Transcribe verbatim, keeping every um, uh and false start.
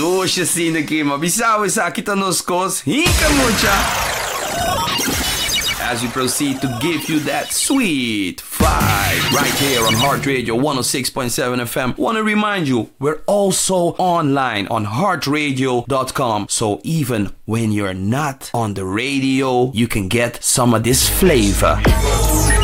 Slušaj aqui, mabisao sa kita nos kos, hinka mucha. As we proceed to give you that sweet vibe right here on Heart Radio one oh six point seven F M. Want to remind you, we're also online on heart radio dot com. So even when you're not on the radio, you can get some of this flavor.